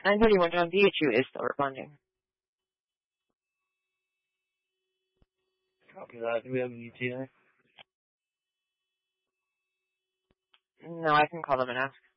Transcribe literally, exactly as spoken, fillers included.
nine thirty-one, John, D H U is still responding. Copy that. Do we have an E T A? No, I can call them and ask.